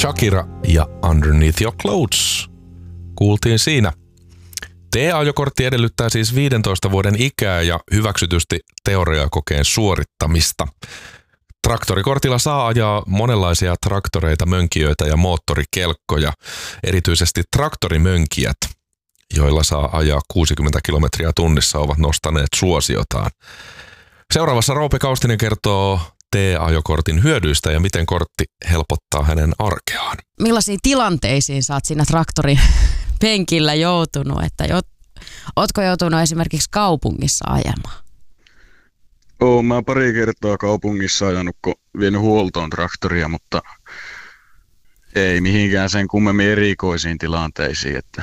Shakira ja Underneath Your Clothes kuultiin siinä. T-ajokortti edellyttää siis 15 vuoden ikää ja hyväksytysti teoriakokeen suorittamista. Traktorikortilla saa ajaa monenlaisia traktoreita, mönkijöitä ja moottorikelkkoja, erityisesti traktorimönkijät, joilla saa ajaa 60 kilometriä tunnissa, ovat nostaneet suosiotaan. Seuraavassa Roope Kaustinen kertoo T-ajokortin hyödyistä ja miten kortti helpottaa hänen arkeaan. Millaisiin tilanteisiin sä oot siinä traktorin penkillä joutunut? Ootko joutunut esimerkiksi kaupungissa ajamaan? Oon mä pari kertaa kaupungissa ajanut, kun vienyt huoltoon traktoria, mutta ei mihinkään sen kummemmin erikoisiin tilanteisiin. Että...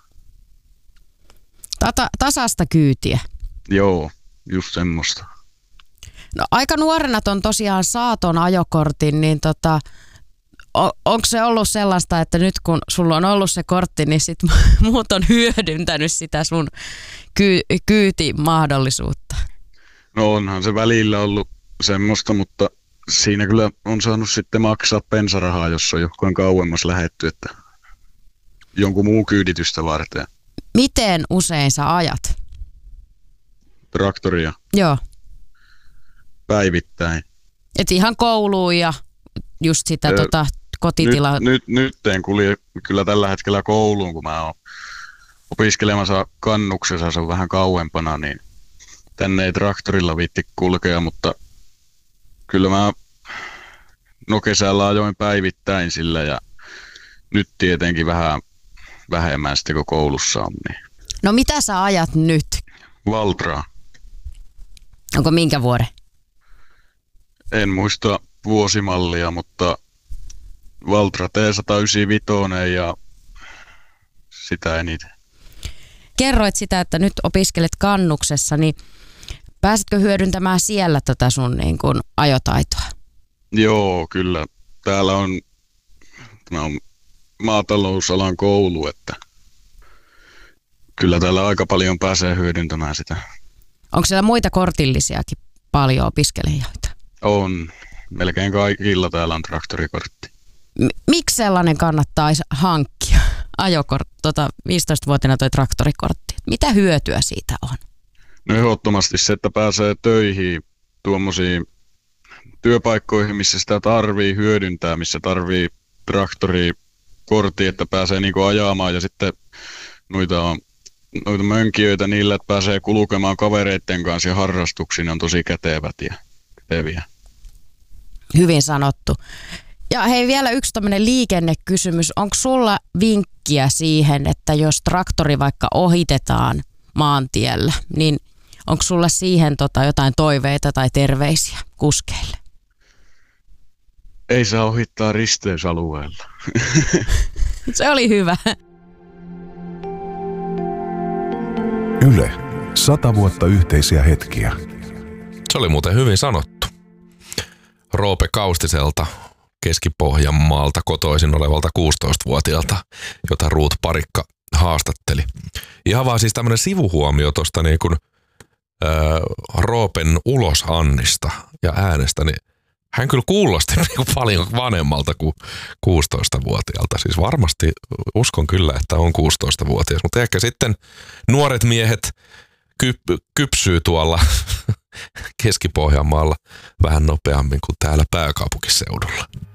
Tasasta kyytiä? Joo, just semmoista. No aika nuorena ton tosiaan saaton ajokortin, niin onko se ollut sellaista, että nyt kun sulla on ollut se kortti, niin sit muut on hyödyntänyt sitä sun kyytimahdollisuutta? No onhan se välillä ollut semmoista, mutta siinä kyllä on saanut sitten maksaa bensarahaa, jos on johonkin kauemmas lähetty, että jonkun muun kyyditystä varten. Miten usein sä ajat? Traktoria? Joo. Päivittäin. Et ihan kouluun ja just sitä kotitilaa. Nyt en kulje kyllä tällä hetkellä kouluun, kun mä oon opiskelemassa Kannuksessa, se on vähän kauempana, niin tänne ei traktorilla viitti kulkea, mutta kyllä mä kesällä ajoin päivittäin sillä ja nyt tietenkin vähän vähemmän sitten kuin koulussa on. Niin. No mitä sä ajat nyt? Valtraa. Onko minkä vuoden? En muista vuosimallia, mutta Valtra T195 ja sitä eniten. Kerroit sitä, että nyt opiskelet Kannuksessa, niin pääsetkö hyödyntämään siellä tätä sun niin kuin ajotaitoa? Joo, kyllä. Täällä on maatalousalan koulu, että kyllä täällä aika paljon pääsee hyödyntämään sitä. Onko siellä muita kortillisiakin paljon opiskelijoita? On. Melkein kaikilla täällä on traktorikortti. Miksi sellainen kannattaisi hankkia? 15-vuotiaana toi traktorikortti. Mitä hyötyä siitä on? No ehdottomasti se, että pääsee töihin tuommoisiin työpaikkoihin, missä sitä tarvii hyödyntää, missä tarvii traktorikortti, että pääsee niinku ajamaan ja sitten noita mönkijöitä niillä, että pääsee kulkemaan kavereiden kanssa ja harrastuksiin on tosi kätevät ja käteviä. Hyvin sanottu. Ja hei, vielä yksi tämmöinen liikennekysymys. Onko sulla vinkkiä siihen, että jos traktori vaikka ohitetaan maantiellä, niin onko sulla siihen jotain toiveita tai terveisiä kuskeille? Ei saa ohittaa risteysalueella. Se oli hyvä. Yle. 100 vuotta yhteisiä hetkiä. Se oli muuten hyvin sanottu. Roope Kaustiselta, Keski-Pohjanmaalta kotoisin olevalta 16-vuotiaalta, jota Ruut Parikka haastatteli. Ihan vaan siis tämmöinen sivuhuomio tuosta niin kuin Roopen ulosannista ja äänestä, niin hän kyllä kuulosti niin paljon vanhemmalta kuin 16-vuotiaalta. Siis varmasti uskon kyllä, että on 16-vuotias, mutta ehkä sitten nuoret miehet kypsyy tuolla Keski-Pohjanmaalla vähän nopeammin kuin täällä pääkaupunkiseudulla.